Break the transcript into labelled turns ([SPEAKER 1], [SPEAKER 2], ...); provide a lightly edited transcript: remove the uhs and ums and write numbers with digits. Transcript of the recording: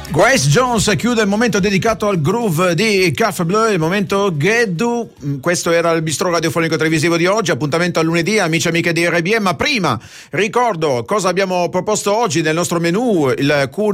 [SPEAKER 1] Grace Jones chiude il momento dedicato al groove di Café Bleu, il momento Geddu. Questo era il bistro radiofonico televisivo di oggi. Appuntamento a lunedì, amici e amiche di RBM. Ma prima ricordo cosa abbiamo proposto oggi nel nostro menù: il